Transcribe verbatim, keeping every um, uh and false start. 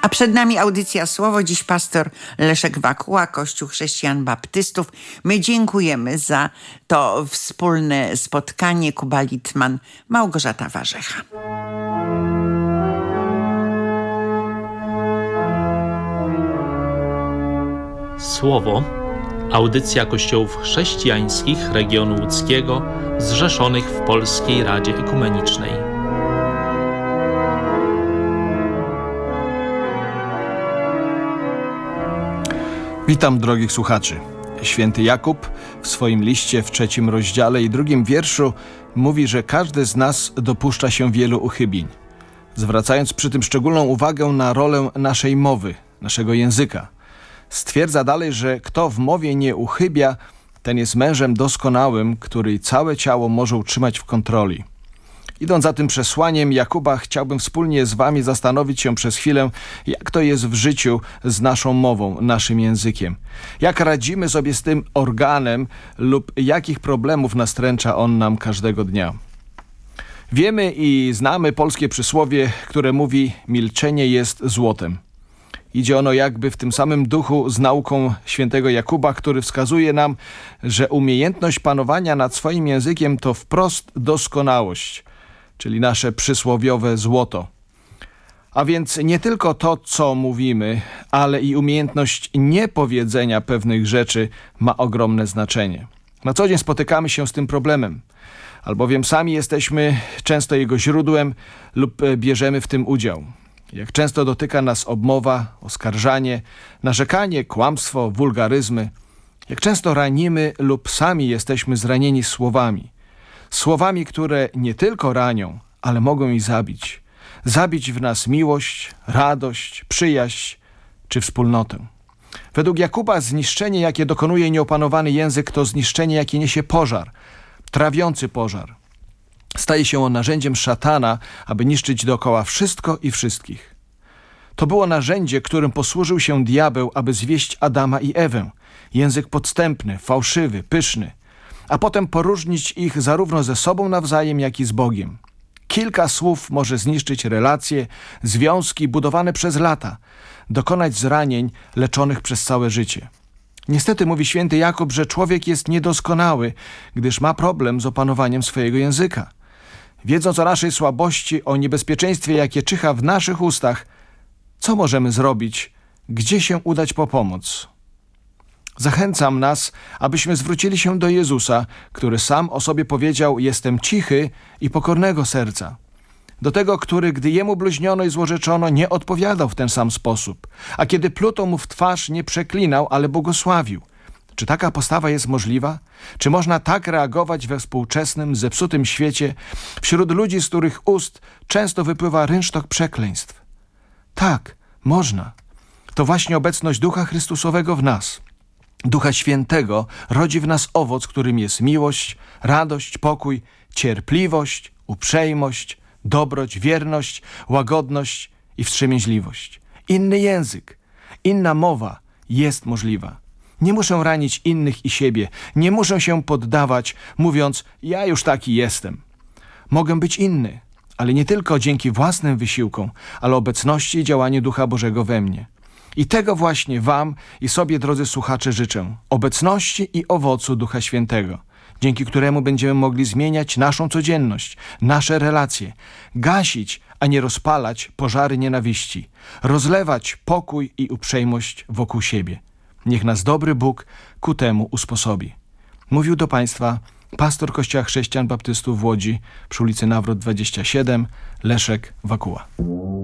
A przed nami audycja Słowo. Dziś pastor Leszek Wakuła, Kościół Chrześcijan Baptystów. My dziękujemy za to wspólne spotkanie. Kuba Litman, Małgorzata Warzecha. Słowo. Audycja kościołów chrześcijańskich regionu łódzkiego zrzeszonych w Polskiej Radzie Ekumenicznej. Witam drogich słuchaczy. Święty Jakub w swoim liście w trzecim rozdziale i drugim wierszu mówi, że każdy z nas dopuszcza się wielu uchybień, zwracając przy tym szczególną uwagę na rolę naszej mowy, naszego języka. Stwierdza dalej, że kto w mowie nie uchybia, ten jest mężem doskonałym, który całe ciało może utrzymać w kontroli. Idąc za tym przesłaniem Jakuba, chciałbym wspólnie z wami zastanowić się przez chwilę, jak to jest w życiu z naszą mową, naszym językiem. Jak radzimy sobie z tym organem lub jakich problemów nastręcza on nam każdego dnia. Wiemy i znamy polskie przysłowie, które mówi: milczenie jest złotem. Idzie ono jakby w tym samym duchu z nauką świętego Jakuba, który wskazuje nam, że umiejętność panowania nad swoim językiem to wprost doskonałość, czyli nasze przysłowiowe złoto. A więc nie tylko to, co mówimy, ale i umiejętność niepowiedzenia pewnych rzeczy ma ogromne znaczenie. Na co dzień spotykamy się z tym problemem, albowiem sami jesteśmy często jego źródłem lub bierzemy w tym udział. Jak często dotyka nas obmowa, oskarżanie, narzekanie, kłamstwo, wulgaryzmy. Jak często ranimy lub sami jesteśmy zranieni słowami. Słowami, które nie tylko ranią, ale mogą i zabić. Zabić w nas miłość, radość, przyjaźń czy wspólnotę. Według Jakuba zniszczenie, jakie dokonuje nieopanowany język, to zniszczenie, jakie niesie pożar, trawiący pożar. Staje się on narzędziem szatana, aby niszczyć dookoła wszystko i wszystkich. To było narzędzie, którym posłużył się diabeł, aby zwieść Adama i Ewę. Język podstępny, fałszywy, pyszny, a potem poróżnić ich zarówno ze sobą nawzajem, jak i z Bogiem. Kilka słów może zniszczyć relacje, związki budowane przez lata, dokonać zranień leczonych przez całe życie. Niestety mówi święty Jakub, że człowiek jest niedoskonały, gdyż ma problem z opanowaniem swojego języka. Wiedząc o naszej słabości, o niebezpieczeństwie, jakie czyha w naszych ustach, co możemy zrobić, gdzie się udać po pomoc? Zachęcam nas, abyśmy zwrócili się do Jezusa, który sam o sobie powiedział: jestem cichy i pokornego serca. Do tego, który, gdy jemu bluźniono i złorzeczono, nie odpowiadał w ten sam sposób, a kiedy pluto mu w twarz, nie przeklinał, ale błogosławił. Czy taka postawa jest możliwa? Czy można tak reagować we współczesnym, zepsutym świecie, wśród ludzi, z których ust często wypływa rynsztok przekleństw? Tak, można. To właśnie obecność Ducha Chrystusowego w nas, Ducha Świętego, rodzi w nas owoc, którym jest miłość, radość, pokój, cierpliwość, uprzejmość, dobroć, wierność, łagodność i wstrzemięźliwość. Inny język, inna mowa jest możliwa. Nie muszę ranić innych i siebie, nie muszę się poddawać, mówiąc: ja już taki jestem. Mogę być inny, ale nie tylko dzięki własnym wysiłkom, ale obecności i działaniu Ducha Bożego we mnie. I tego właśnie wam i sobie, drodzy słuchacze, życzę. Obecności i owocu Ducha Świętego, dzięki któremu będziemy mogli zmieniać naszą codzienność, nasze relacje, gasić, a nie rozpalać pożary nienawiści, rozlewać pokój i uprzejmość wokół siebie. Niech nas dobry Bóg ku temu usposobi. Mówił do Państwa pastor Kościoła Chrześcijan Baptystów w Łodzi przy ulicy Nawrot dwadzieścia siedem, Leszek Wakuła.